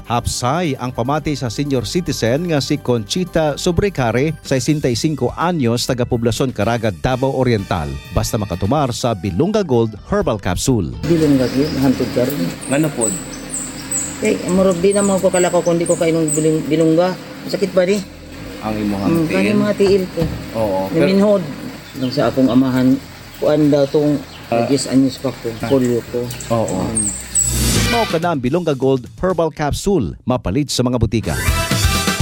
Hapsay ang pamati sa senior citizen nga si Conchita Sobrecare, 65 anyos, taga Poblacion Caraga, Davao Oriental. Basta makatumar sa Bilunga Gold Herbal Capsule. Bilunga gyud hantod karon. Ngano pod? Murag di na mo ko kalakaw kundi ko kainom bilungga. Sakit ba di? Ang imong Kani mga tiil ko. Oo. Naminhod. Nang sa akong amahan, kuan daw tong 10 anyos pa ko, polio ko. Oo. Mao ka na ang Bilunga Gold Herbal Capsule, mapalit sa mga butika.